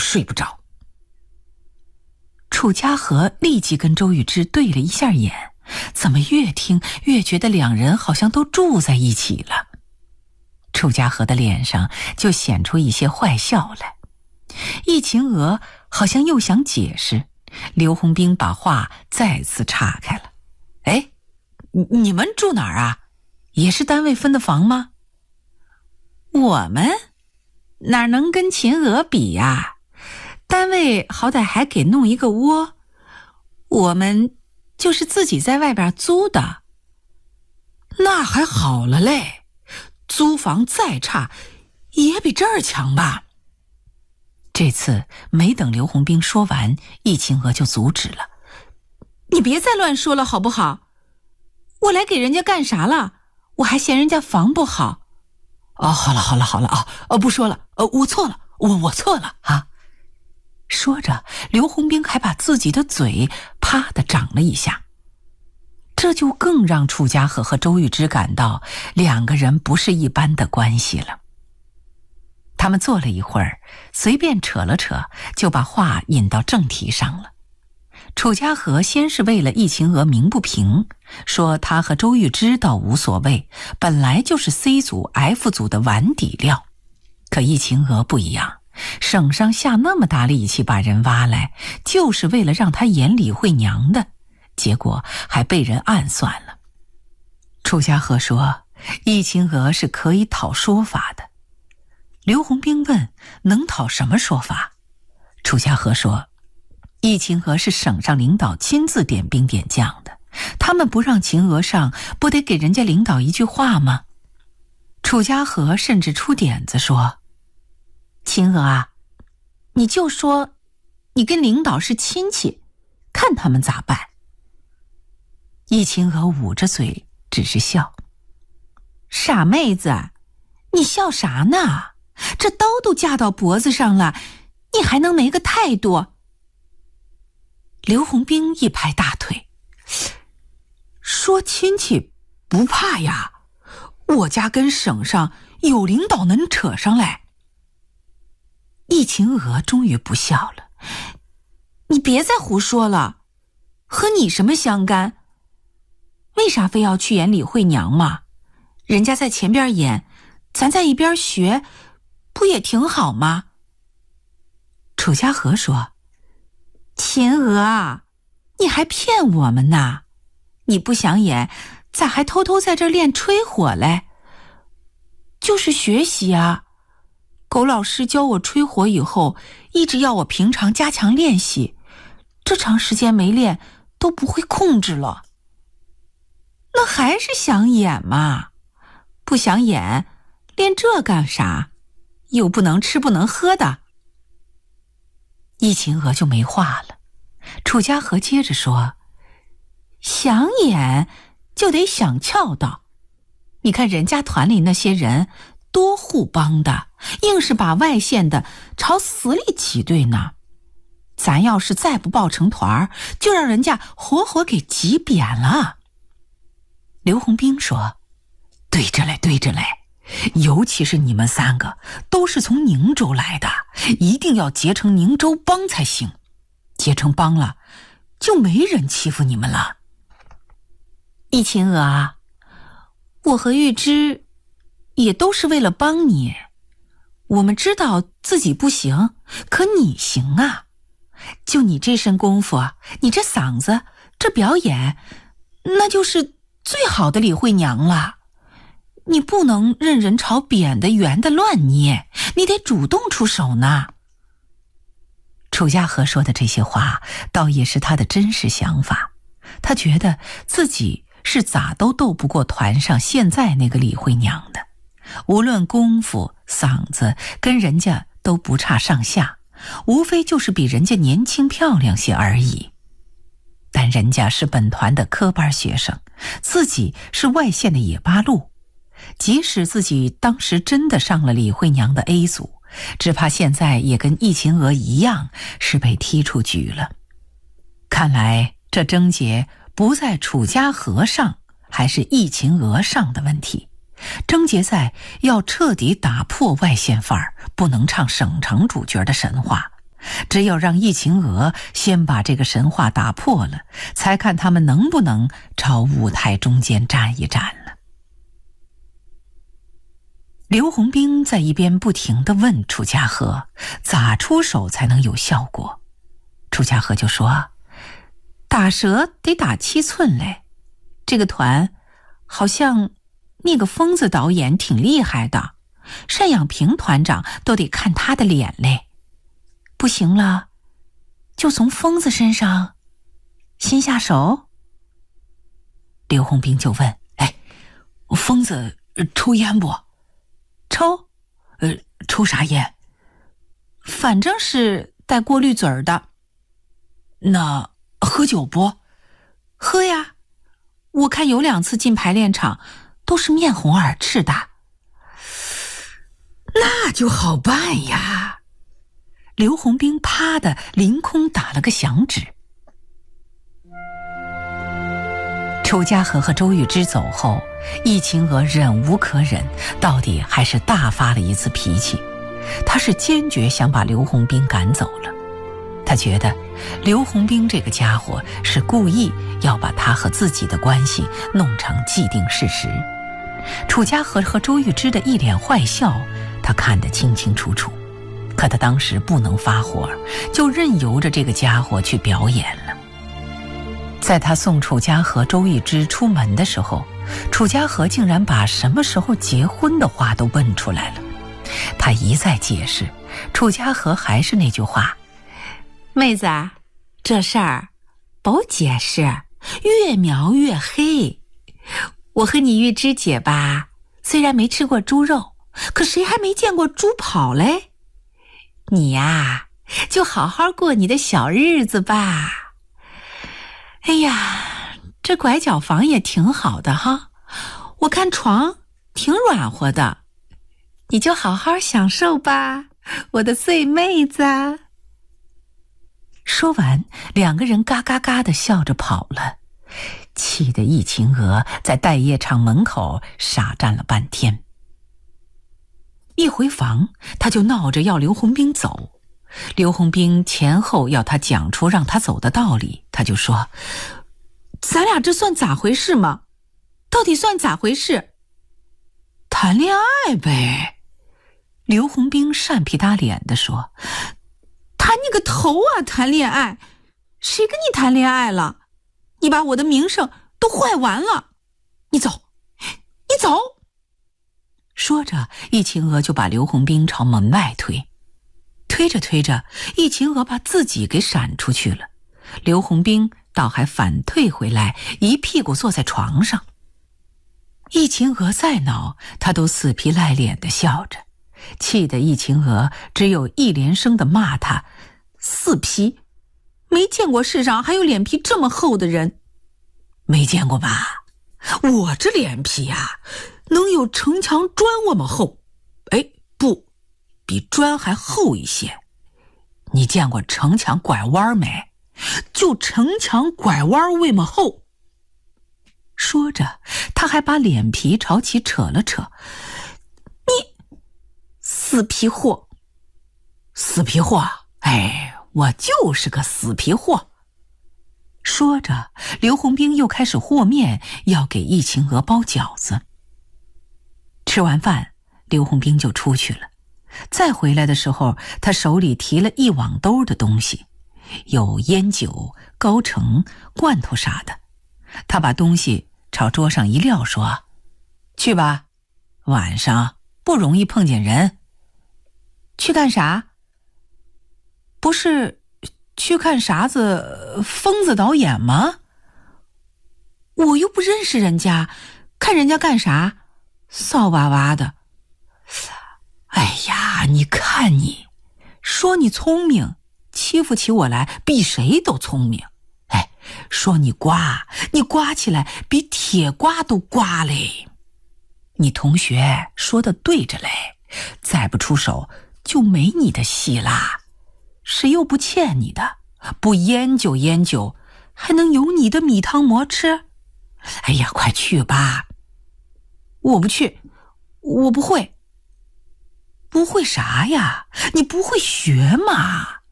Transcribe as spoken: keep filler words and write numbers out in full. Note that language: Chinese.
睡不着。楚家和立即跟周玉芝对了一下眼，怎么越听越觉得两人好像都住在一起了。楚家和的脸上就显出一些坏笑来。易秦娥好像又想解释，刘洪兵把话再次岔开了。哎，你们住哪儿啊？也是单位分的房吗？我们哪能跟秦娥比呀？单位好歹还给弄一个窝，我们就是自己在外边租的。那还好了嘞，租房再差也比这儿强吧。这次没等刘洪兵说完，易秦娥就阻止了。你别再乱说了好不好？我来给人家干啥了？我还嫌人家房不好。哦，好了好了好了啊，呃，不说了，呃，我错了，我我错了啊。说着，刘洪兵还把自己的嘴啪地长了一下。这就更让楚家和和周玉芝感到两个人不是一般的关系了。他们坐了一会儿，随便扯了扯，就把话引到正题上了。楚家和先是为了易秦娥鸣不平，说他和周玉芝倒无所谓，本来就是 C 组 F 组的碗底料。可易秦娥不一样，省上下那么大力气把人挖来，就是为了让他演李慧娘的，结果还被人暗算了。楚家和说易秦娥是可以讨说法的。刘洪兵问能讨什么说法？楚家和说易秦娥是省上领导亲自点兵点将的，他们不让秦娥上，不得给人家领导一句话吗？楚家和甚至出点子说，秦娥啊，你就说你跟领导是亲戚，看他们咋办。易秦娥捂着嘴只是笑。傻妹子，你笑啥呢？这刀都架到脖子上了，你还能没个态度？刘洪兵一拍大腿，说亲戚不怕呀，我家跟省上有领导能扯上来。易秦娥终于不笑了，你别再胡说了，和你什么相干？为啥非要去演李慧娘嘛？人家在前边演，咱在一边学，不也挺好吗？楚家和说，秦娥啊，你还骗我们呢？你不想演，咋还偷偷在这儿练吹火嘞？就是学习啊，狗老师教我吹火以后，一直要我平常加强练习，这长时间没练都不会控制了。那还是想演嘛，不想演练这干啥？又不能吃不能喝的。易秦娥就没话了。楚家和接着说，想演就得想俏道，你看人家团里那些人多互帮的，硬是把外线的朝死里挤兑呢。咱要是再不抱成团，就让人家活活给挤扁了。刘洪兵说，对着嘞对着嘞，尤其是你们三个都是从宁州来的，一定要结成宁州帮才行，结成帮了就没人欺负你们了。易秦娥啊，我和玉芝也都是为了帮你，我们知道自己不行，可你行啊，就你这身功夫，你这嗓子，这表演，那就是最好的李慧娘了。你不能任人朝扁的圆的乱捏，你得主动出手呢。楚家和说的这些话倒也是他的真实想法，他觉得自己是咋都斗不过团上现在那个李慧娘的，无论功夫嗓子跟人家都不差上下，无非就是比人家年轻漂亮些而已。但人家是本团的科班学生，自己是外线的野八路，即使自己当时真的上了李慧娘的 A 组，只怕现在也跟易秦娥一样是被踢出局了。看来这症结不在楚家和上还是易秦娥上的问题，症结在要彻底打破外线范儿，不能唱省城主角的神话， 只有让易秦娥先把这个神话打破了，才看他们能不能朝舞台中间站一站了。刘洪兵在一边不停地问楚家河咋出手才能有效果。楚家河就说，打蛇得打七寸嘞，这个团好像那个疯子导演挺厉害的，单养平团长都得看他的脸嘞。不行了，就从疯子身上先下手。刘洪兵就问，哎，疯子抽烟不？抽？呃，抽啥烟？反正是带过滤嘴儿的。那喝酒不？喝呀，我看有两次进排练场都是面红耳赤的。那就好办呀。刘洪兵啪的凌空打了个响指。楚家河和周玉芝走后，易秦娥忍无可忍，到底还是大发了一次脾气。她是坚决想把刘洪兵赶走了。她觉得刘洪兵这个家伙是故意要把他和自己的关系弄成既定事实。楚家河和周玉芝的一脸坏笑，她看得清清楚楚。可他当时不能发火，就任由着这个家伙去表演了。在他送楚家河、周玉芝出门的时候，楚家河竟然把什么时候结婚的话都问出来了。他一再解释，楚家河还是那句话，妹子，这事儿不解释，越描越黑。我和你玉芝姐吧，虽然没吃过猪肉，可谁还没见过猪跑嘞？你呀，就好好过你的小日子吧。哎呀，这拐角房也挺好的哈，我看床挺软和的，你就好好享受吧，我的碎妹子。说完，两个人嘎嘎嘎地笑着跑了，气得易秦娥在待业场门口傻站了半天。一回房，他就闹着要刘洪兵走。刘洪兵前后要他讲出让他走的道理，他就说，咱俩这算咋回事吗？到底算咋回事？谈恋爱呗。刘洪兵扇皮打脸地说，谈你个头啊，谈恋爱，谁跟你谈恋爱了？你把我的名声都坏完了，你走，你走。说着，易秦娥就把刘洪兵朝门外推，推着推着，易秦娥把自己给闪出去了。刘洪兵倒还反退回来，一屁股坐在床上。易秦娥再恼，他都死皮赖脸地笑着，气得易秦娥只有一连声地骂他死皮，没见过世上还有脸皮这么厚的人。没见过吧？我这脸皮啊，能有城墙砖那么厚。哎，不，比砖还厚一些。你见过城墙拐弯没？就城墙拐弯那么厚。说着，他还把脸皮朝其扯了扯。你死皮货！死皮货！哎，我就是个死皮货。说着，刘洪兵又开始和面，要给易秦娥包饺子。吃完饭，刘洪兵就出去了。再回来的时候，他手里提了一网兜的东西，有烟酒、高橙、罐头啥的。他把东西朝桌上一撂，说，去吧，晚上不容易碰见人。去干啥？不是去看啥子疯子导演吗？我又不认识人家，看人家干啥？骚哇哇的。哎呀，你看你，说你聪明，欺负起我来比谁都聪明。哎，说你瓜，你瓜起来比铁瓜都瓜嘞。你同学说的对着嘞，再不出手就没你的戏啦。谁又不欠你的？不研究研究，还能有你的米汤馍吃？哎呀，快去吧。我不去，我不会。不会啥呀？你不会学嘛？